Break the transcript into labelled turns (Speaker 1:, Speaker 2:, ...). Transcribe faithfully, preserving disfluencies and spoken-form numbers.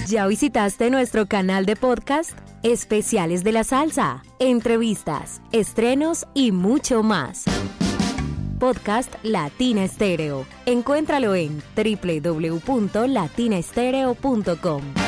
Speaker 1: ¿Ya visitaste nuestro canal de podcast? Especiales de la salsa, entrevistas, estrenos y mucho más. Podcast Latina Estéreo. Encuéntralo en doble u doble u doble u punto latina estéreo punto com.